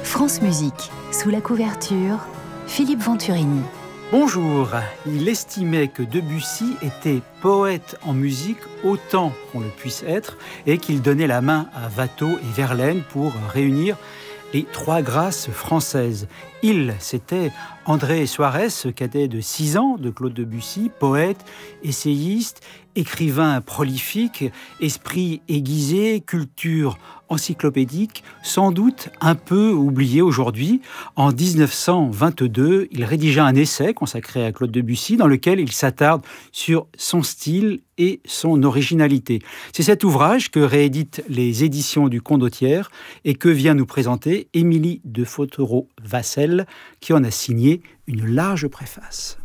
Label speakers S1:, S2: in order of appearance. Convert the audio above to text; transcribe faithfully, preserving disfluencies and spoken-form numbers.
S1: France Musique, sous la couverture, Philippe Venturini.
S2: Bonjour, il estimait que Debussy était poète en musique autant qu'on le puisse être et qu'il donnait la main à Watteau et Verlaine pour réunir les trois grâces françaises. Il, c'était André Suarez, cadet de six ans de Claude Debussy, poète, essayiste, écrivain prolifique, esprit aiguisé, culture encyclopédique, sans doute un peu oublié aujourd'hui. En dix-neuf cent vingt-deux, il rédigea un essai consacré à Claude Debussy dans lequel il s'attarde sur son style et son originalité. C'est cet ouvrage que rééditent les éditions du Condottière et que vient nous présenter Émilie de Fautereau-Vassel, qui en a signé une large préface.